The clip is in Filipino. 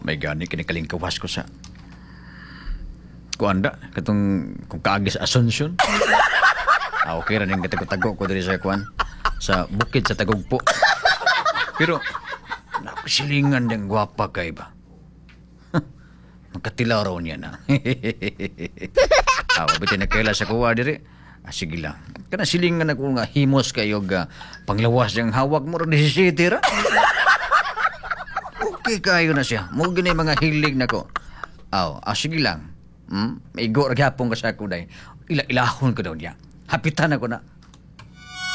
May gani kinikalingkawas ko sa kuanda katong kung kaagi sa Asunsyon. Okay ra ning gatago-tago ko diri sa kuan sa bukid sa Tagugpo. Pero napasilingan ng gwapa kay ba. Magkatilaw raw niya na. Bitin na kaila sa kuwa diri. Sige lang. Kana silingan ako nga himos kayo panglawas ng hawak mo rin 17 ra. Okay kayo na siya. Mo gini mga hilig nako. Sige lang. Maigo ra gyapon ka sa ako day. Ilahon ko daw niya. Hapitan ako na.